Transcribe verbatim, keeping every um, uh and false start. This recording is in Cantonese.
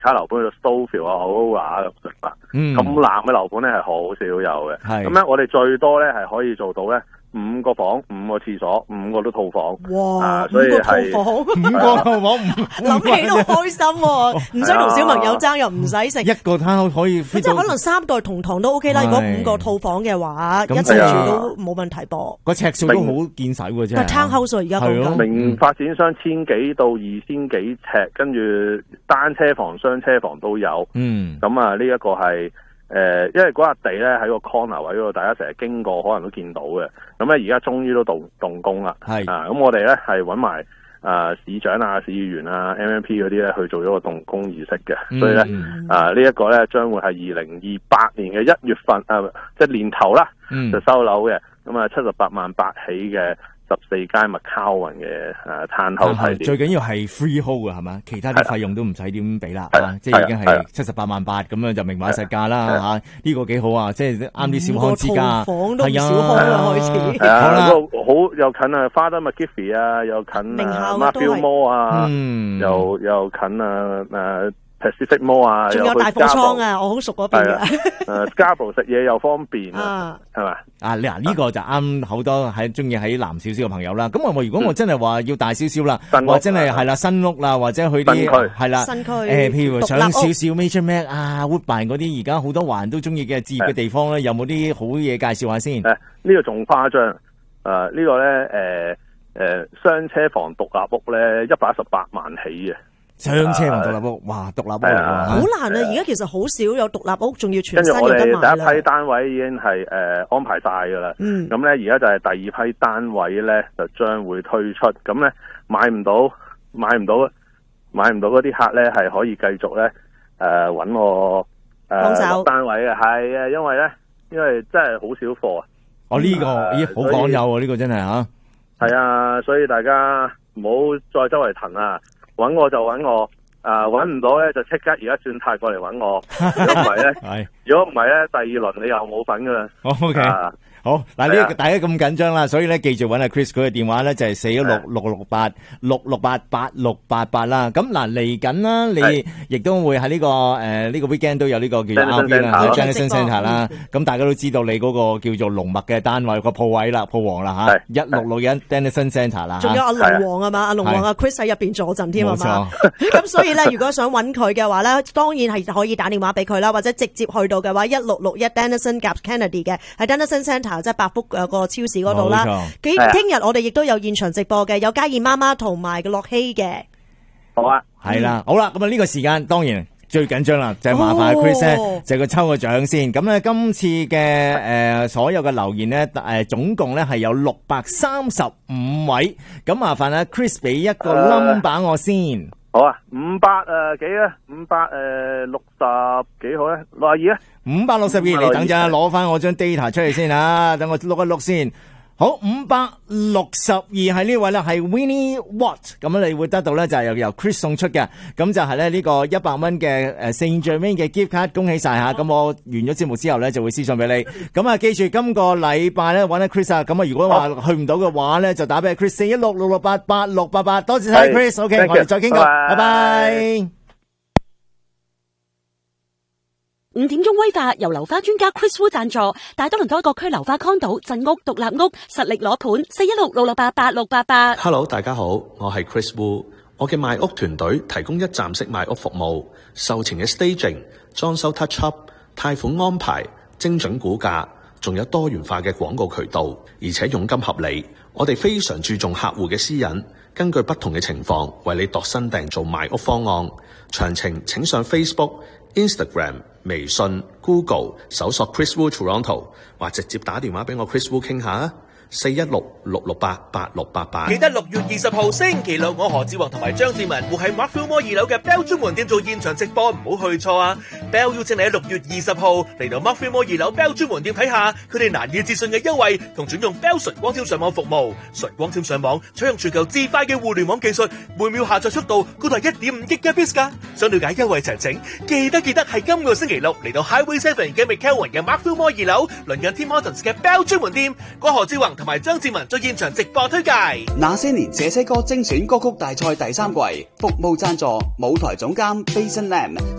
他樓盤去到 Stouffville 啊、Aurora 咁上下，咁南嘅樓盤咧係好少有嘅。咁咧我哋最多咧係可以做到咧五個房、五個廁所、五個都套房。 哇！ 啊、所以五個套房， 五個套房， 諗起都開心喎，唔使同小朋友爭，又唔使食。 一個攤可以， 即係可能三代同堂都 OK 啦。如果五個套房嘅話，一齊住都冇問題噃。 個尺數都好見使喎，真係。 但係 townhouse 而家講緊， 明發展商千幾到二千幾尺，跟住單車房、雙車房都有。嗯，咁啊，呢一個係。誒、呃，因為嗰笪地咧喺個 corner 位嗰度，大家成日經過，可能都見到嘅。咁咧而家終於都動動工啦。係啊，咁我哋咧係揾埋誒市長啊、市議員啊、M M P 嗰啲咧去做咗個動工儀式嘅。嗯、所以咧啊，這個、呢一個咧將會係二零二八年嘅一月份啊，即係年頭啦，嗯、就收樓嘅。咁啊，七十八萬八起嘅。十四間麥考雲嘅誒攤後系列， 最緊要係 freehold 嘅係嘛，其他啲費用都唔使點俾啦，即係已經係七十八萬八咁樣就明碼實價啦嚇，呢個幾好啊！即係啱啲小康之家， 係啊，小康啦開始。 係啊，好又近啊 Father McGiffey 啊，又近啊 Matthew Moore 啊，又又近啊誒。Pacific Mall 啊， 仲有大貨倉啊，我好熟嗰邊嘅。 誒 Scarborough 食嘢又方便啊，係咪？ 啊，你嗱呢個就啱好多喺中意喺南少少嘅朋友啦。咁我如果我真係話要大少少啦，或真係係啦新屋啦，或者去啲係啦新區誒，譬如想少少 Major Mac 啊 Woodbine 嗰啲，而家好多華人都中意嘅置業嘅地方咧，有冇啲好嘢介紹下先？誒呢個仲誇張，誒呢個咧誒誒雙車房獨立屋咧一百一十八萬起嘅。 雙車房獨立屋，哇！獨立屋嚟㗎， 好難啊！而家其實好少有獨立屋，仲要全新有得買啦。 跟住我哋第一批單位已經係誒、呃、安排晒㗎啦。嗯。咁咧，而家就係第二批單位咧，就將會推出。咁咧，買唔到，買唔到，買唔到嗰啲客咧，係可以繼續咧誒揾我誒落單位嘅。係啊，因為咧，因為真係好少貨啊。 哦，呢、這個咦好講究喎，呢個真係嚇。 係啊，所以大家唔好再周圍騰啊！揾我就揾我，啊揾唔到咧就即刻而家轉態過嚟揾我。如果唔係咧，如果唔係咧，第二輪你又冇份噶啦。 O K，好嗱，呢個大家咁緊張啦，所以咧記住揾阿 Chris 佢嘅電話咧就係四一六六六八六六八八六八八啦。咁嗱嚟緊啦，你亦都會喺呢個誒呢個 weekend 都有呢個叫做 R V 啦 ，Jennison Centre 啦。咁大家都知道你嗰個叫做龍脈嘅單位個鋪位啦，鋪王啦嚇，一六六一 Jennison Centre 啦。 仲有阿龍王啊嘛，阿龍王阿 Chris 喺入邊坐陣添啊嘛。咁所以咧，如果想揾佢嘅話咧，當然係可以打電話俾佢啦，或者直接去到嘅話，一六六一 Dennison Gap Kennedy 嘅喺 Dennison Centre。即係百福誒個超市嗰度啦，幾聽日我哋亦都有現場直播嘅，有嘉燕媽媽同埋個樂希嘅。 好啊， 係啦，好啦，咁啊呢個時間當然最緊張啦，就係麻煩 Chris 咧，就佢抽個獎先。咁咧今次嘅誒所有嘅留言咧誒總共咧係有六百三十五位，咁麻煩啊 Chris 俾一個 number 我先。 好啊，五百誒幾啊？五百誒六十幾號咧？六十二啊？ 五百六十二，你等陣攞翻我張 data 出嚟先啊！等我碌一碌先。好，五百六十二係呢位啦，係 Winnie Watt， 咁你會得到咧就係由由 Chris 送出嘅，咁就係咧呢個一百蚊嘅誒 Saint Germain 嘅 gift card，恭喜晒吓！咁我完咗節目之後咧就會私信俾你。咁啊，記住今個禮拜咧揾阿 Chris 啊，咁啊如果話去唔到嘅話咧，就打俾 Chris 四一六六六八八六八八，多謝晒 Chris，OK， 我哋再傾過，拜拜。 五點鐘威化由流花專家 Chris Wu 贊助，大多倫多各區流花康島、鎮屋、獨立屋實力攞盤，四一六六六八八六八八。 Hello， 大家好，我係 Chris Wu， 我嘅賣屋團隊提供一站式賣屋服務，售前嘅 staging、裝修 touch up、貸款安排、精準估價，仲有多元化嘅廣告渠道，而且佣金合理。我哋非常注重客戶嘅私隱，根據不同嘅情況為你度身訂做賣屋方案。詳情請上 Facebook、Instagram、微信、Google 搜索 Chris Wu Toronto， 或直接打電話俾我 Chris Wu 傾下啊，四一六六六八八六八八。 記得六月二十號星期六，我何志宏同埋張志文會喺 Markfield Mall 二樓嘅 Bell 專門店做現場直播，唔好去錯啊 ！Bell 邀請你喺六月二十號嚟到 Markfield Mall 二樓 Bell 專門店睇下佢哋難以置信嘅優惠，同轉用 Bell 純光纖上網服務。純光纖上網採用全球至快嘅互聯網技術，每秒下載速度高達一點五 Gigabits 噶。想了解優惠詳情，記得記得係今個星期六嚟到 Highway Seven 嘅 McKelvin 嘅 Markfield Mall 二樓，鄰近 Tim Hortons 嘅 Bell 專門店。我何志宏同埋張志文做現場直播推介。 那些年這些歌精選歌曲大賽第三季，服務贊助舞台總監 Bason Lam。